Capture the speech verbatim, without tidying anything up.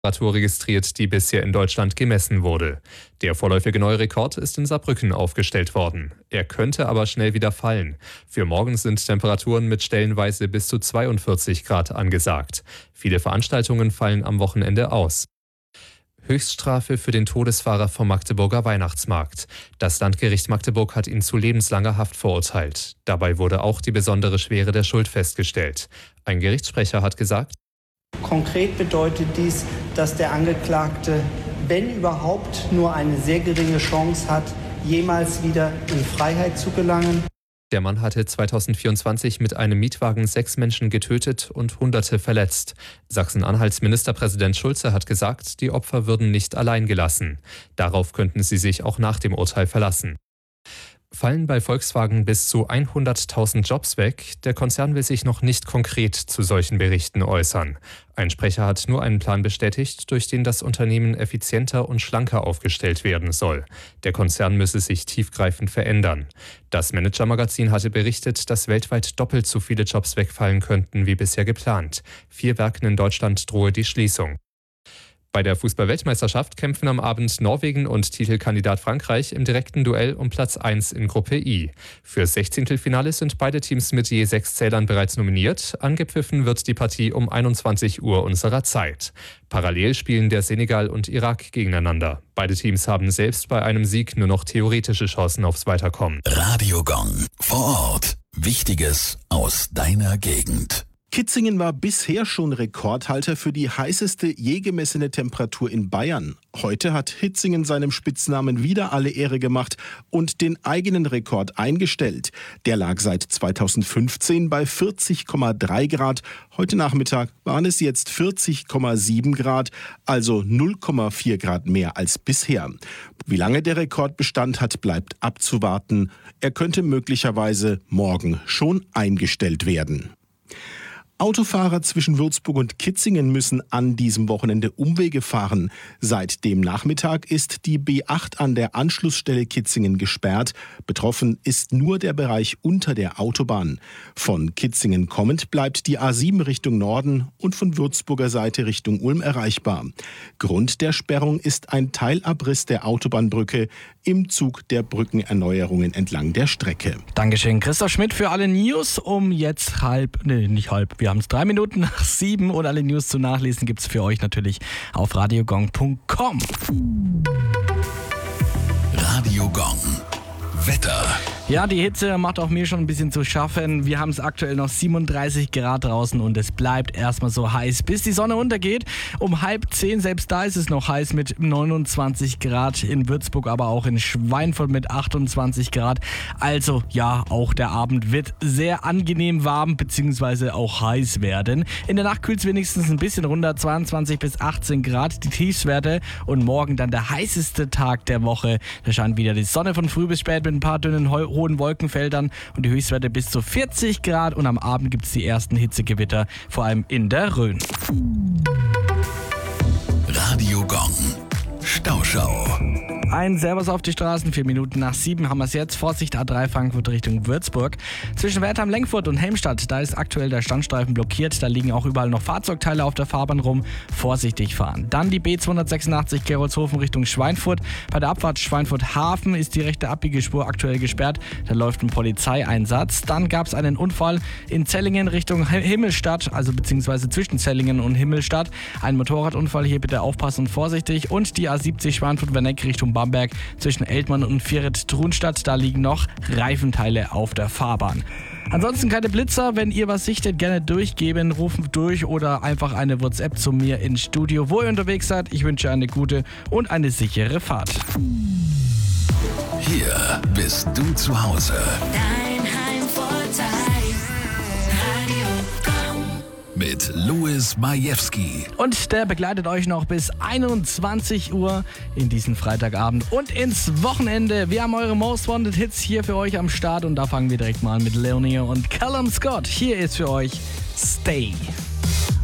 Temperatur registriert, die bisher in Deutschland gemessen wurde. Der vorläufige neue Rekord ist in Saarbrücken aufgestellt worden. Er könnte aber schnell wieder fallen. Für morgen sind Temperaturen mit stellenweise bis zu zweiundvierzig Grad angesagt. Viele Veranstaltungen fallen am Wochenende aus. Höchststrafe für den Todesfahrer vom Magdeburger Weihnachtsmarkt. Das Landgericht Magdeburg hat ihn zu lebenslanger Haft verurteilt. Dabei wurde auch die besondere Schwere der Schuld festgestellt. Ein Gerichtssprecher hat gesagt: Konkret bedeutet dies, dass der Angeklagte, wenn überhaupt, nur eine sehr geringe Chance hat, jemals wieder in Freiheit zu gelangen. Der Mann hatte zweitausendvierundzwanzig mit einem Mietwagen sechs Menschen getötet und Hunderte verletzt. Sachsen-Anhalts Ministerpräsident Schulze hat gesagt, die Opfer würden nicht allein gelassen. Darauf könnten sie sich auch nach dem Urteil verlassen. Fallen bei Volkswagen bis zu hunderttausend Jobs weg? Der Konzern will sich noch nicht konkret zu solchen Berichten äußern. Ein Sprecher hat nur einen Plan bestätigt, durch den das Unternehmen effizienter und schlanker aufgestellt werden soll. Der Konzern müsse sich tiefgreifend verändern. Das Manager-Magazin hatte berichtet, dass weltweit doppelt so viele Jobs wegfallen könnten wie bisher geplant. Vier Werken in Deutschland drohe die Schließung. Bei der Fußball-Weltmeisterschaft kämpfen am Abend Norwegen und Titelkandidat Frankreich im direkten Duell um Platz eins in Gruppe I. Fürs Sechzehntelfinale sind beide Teams mit je sechs Zählern bereits nominiert. Angepfiffen wird die Partie um einundzwanzig Uhr unserer Zeit. Parallel spielen der Senegal und Irak gegeneinander. Beide Teams haben selbst bei einem Sieg nur noch theoretische Chancen aufs Weiterkommen. Radio Gong vor Ort. Wichtiges aus deiner Gegend. Kitzingen war bisher schon Rekordhalter für die heißeste je gemessene Temperatur in Bayern. Heute hat Hitzingen seinem Spitznamen wieder alle Ehre gemacht und den eigenen Rekord eingestellt. Der lag seit zweitausendfünfzehn bei vierzig Komma drei Grad. Heute Nachmittag waren es jetzt vierzig Komma sieben Grad, also null Komma vier Grad mehr als bisher. Wie lange der Rekord Bestand hat, bleibt abzuwarten. Er könnte möglicherweise morgen schon eingestellt werden. Autofahrer zwischen Würzburg und Kitzingen müssen an diesem Wochenende Umwege fahren. Seit dem Nachmittag ist die B acht an der Anschlussstelle Kitzingen gesperrt. Betroffen ist nur der Bereich unter der Autobahn. Von Kitzingen kommend bleibt die A sieben Richtung Norden und von Würzburger Seite Richtung Ulm erreichbar. Grund der Sperrung ist ein Teilabriss der Autobahnbrücke im Zug der Brückenerneuerungen entlang der Strecke. Dankeschön, Christoph Schmidt für alle News. Um jetzt halb, nee, nicht halb, wir haben es drei Minuten nach sieben und alle News zu nachlesen gibt es für euch natürlich auf radiogong punkt com. Radio Gong. Wetter. Ja, die Hitze macht auch mir schon ein bisschen zu schaffen. Wir haben es aktuell noch siebenunddreißig Grad draußen und es bleibt erstmal so heiß, bis die Sonne untergeht. Um halb zehn, selbst da ist es noch heiß mit neunundzwanzig Grad in Würzburg, aber auch in Schweinfurt mit achtundzwanzig Grad. Also ja, auch der Abend wird sehr angenehm warm bzw. auch heiß werden. In der Nacht kühlt es wenigstens ein bisschen runter, zweiundzwanzig bis achtzehn Grad die Tiefstwerte. Und morgen dann der heißeste Tag der Woche. Da scheint wieder die Sonne von früh bis spät mit ein paar dünnen hohen Wolkenfeldern und die Höchstwerte bis zu vierzig Grad und am Abend gibt es die ersten Hitzegewitter, vor allem in der Rhön. Radio Gong. Stauschau. Ein Servus auf die Straßen, vier Minuten nach sieben haben wir es jetzt. Vorsicht, A drei Frankfurt Richtung Würzburg. Zwischen Wertheim-Lenkfurt und Helmstadt, da ist aktuell der Standstreifen blockiert. Da liegen auch überall noch Fahrzeugteile auf der Fahrbahn rum. Vorsichtig fahren. Dann die B zweihundertsechsundachtzig Gerolzhofen Richtung Schweinfurt. Bei der Abfahrt Schweinfurt-Hafen ist die rechte Abbiegespur aktuell gesperrt. Da läuft ein Polizeieinsatz. Dann gab es einen Unfall in Zellingen Richtung Himmelstadt, also beziehungsweise zwischen Zellingen und Himmelstadt. Ein Motorradunfall, hier bitte aufpassen und vorsichtig. Und die A siebzig Schweinfurt-Werneck Richtung Bamberg zwischen Eltmann und Vieret-Trunstadt. Da liegen noch Reifenteile auf der Fahrbahn. Ansonsten keine Blitzer. Wenn ihr was sichtet, gerne durchgeben, rufen durch oder einfach eine WhatsApp zu mir ins Studio, wo ihr unterwegs seid. Ich wünsche eine gute und eine sichere Fahrt. Hier bist du zu Hause. Dein Heimvorteil. Radio Gong. Mit Louis Majewski. Und der begleitet euch noch bis einundzwanzig Uhr in diesen Freitagabend und ins Wochenende. Wir haben eure Most Wanted Hits hier für euch am Start und da fangen wir direkt mal an mit Leonie und Callum Scott. Hier ist für euch Stay.